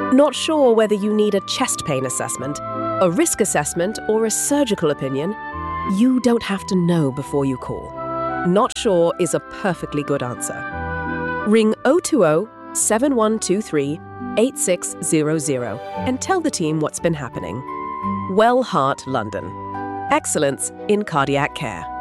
Not sure whether you need a chest pain assessment, a risk assessment, or a surgical opinion? You don't have to know before you call. Not sure is a perfectly good answer. Ring 020-7123-8600 and tell the team what's been happening. Well Heart London. Excellence in cardiac care.